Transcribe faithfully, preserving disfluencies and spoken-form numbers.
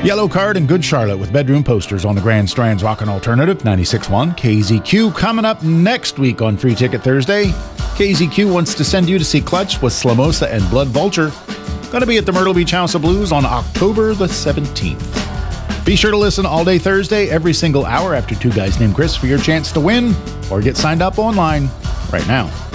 Yellow Card and Good Charlotte with bedroom posters on the Grand Strands Rockin' Alternative ninety-six point one K Z Q. Coming up next week on Free Ticket Thursday, K Z Q wants to send you to see Clutch with Slamosa and Blood Vulture. Going to be at the Myrtle Beach House of Blues on October the seventeenth. Be sure to listen all day Thursday, every single hour after Two Guys Named Chris for your chance to win or get signed up online right now.